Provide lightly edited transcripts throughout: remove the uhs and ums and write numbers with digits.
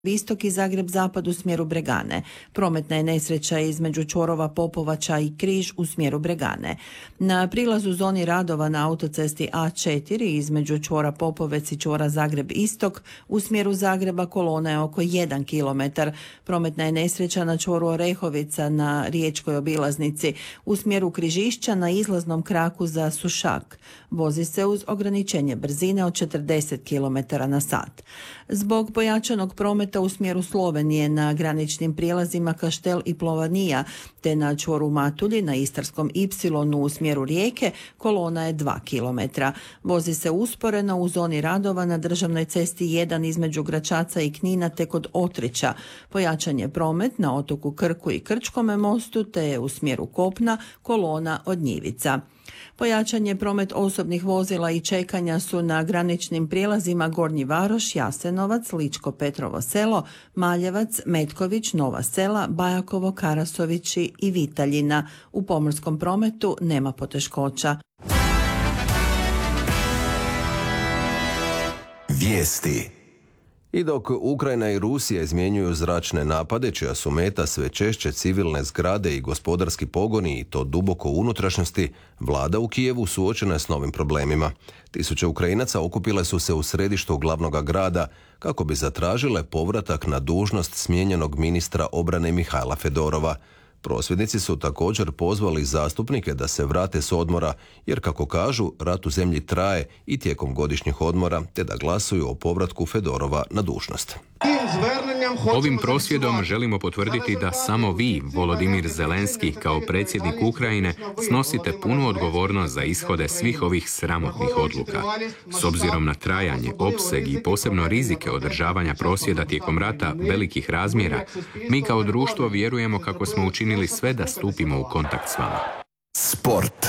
istok i Zagreb-zapad u smjeru Bregane. Prometna je nesreća između čvorova Popovača i Križ u smjeru Bregane. Na prilazu zoni radova na autocesti A4 između čvora Popovec i čvora Zagreb-istok u smjeru Zagreba kolona je oko 1 km. Prometna je nesreća na čvoru Orehovica na riječkoj obilaznici u smjeru Križišća na izlaznom kraku za Sušak. Vozi se uz ograničenje brzine od 40 km/h. Zbog pojačanog prometa u smjeru Slovenije na graničnim prijelazima Kaštel i Plovanija, te na čvoru Matulji na Istarskom Y u smjeru Rijeke, kolona je 2 km. Vozi se usporeno u zoni radova na državnoj cesti 1 između Gračaca i Knina te kod Otrića. Pojačan je promet na otoku Krku i Krčkome mostu, te je u smjeru kopna kolona od Njivica. Pojačan je promet osobnih vozila i čekanja su na graničnim prijelazima Gornji Varoš, Jasenovac, Ličko Petrovo selo, Maljevac, Metković, Nova Sela, Bajakovo, Karasovići i Vitaljina. U pomorskom prometu nema poteškoća. Vijesti. I dok Ukrajina i Rusija izmjenjuju zračne napade, čija su meta sve češće civilne zgrade i gospodarski pogoni i to duboko u unutrašnjosti, vlada u Kijevu suočena je s novim problemima. Tisuće Ukrajinaca okupile su se u središtu glavnog grada kako bi zatražile povratak na dužnost smijenjenog ministra obrane Mihajla Fedorova. Prosvjednici su također pozvali zastupnike da se vrate s odmora, jer kako kažu, rat u zemlji traje i tijekom godišnjih odmora, te da glasuju o povratku Fedorova na dužnost. Ovim prosvjedom želimo potvrditi da samo vi, Volodimir Zelenski, kao predsjednik Ukrajine, snosite punu odgovornost za ishode svih ovih sramotnih odluka. S obzirom na trajanje, opseg i posebno rizike održavanja prosvjeda tijekom rata velikih razmjera, mi kao društvo vjerujemo kako smo učinili sve da stupimo u kontakt s vama. Sport.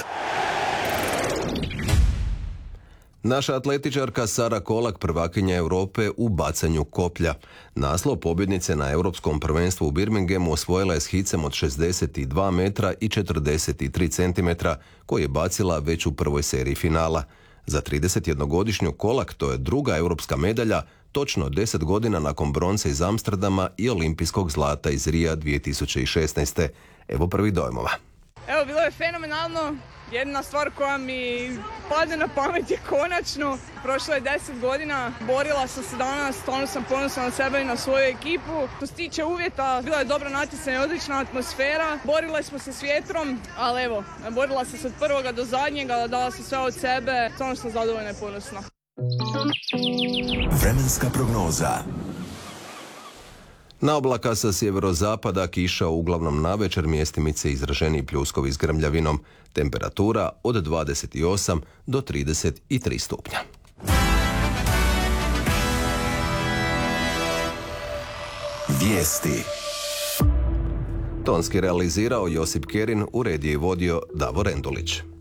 Naša atletičarka Sara Kolak prvakinja Europe u bacanju koplja. Naslov pobjednice na Europskom prvenstvu u Birminghamu osvojila je s hicem od 62 metra i 43 centimetra koji je bacila već u prvoj seriji finala. Za 31-godišnju Kolak to je druga europska medalja, točno 10 godina nakon bronce iz Amsterdama i olimpijskog zlata iz Rija 2016. Evo prvi dojmova. Evo, bilo je fenomenalno. Jedna stvar koja mi padne na pamet je konačno. Prošlo je 10 godina, borila sam se danas, stvarno sam ponosna na sebe i na svoju ekipu. Što se tiče uvjeta, bila je dobro natjecanje, odlična atmosfera. Borili smo se s vjetrom, ali evo, borila sam se od prvoga do zadnjega, dala sam sve od sebe, stvarno sam zadovoljna i ponosna. Vremenska prognoza. Na oblaka sa sjeverozapada kiša uglavnom navečer, mjestimice izraženi pljuskovi s grmljavinom. Temperatura od 28 do 33 stupnja. Vijesti. Tonski realizirao Josip Kerin, uredio i vodio Davor Endulić.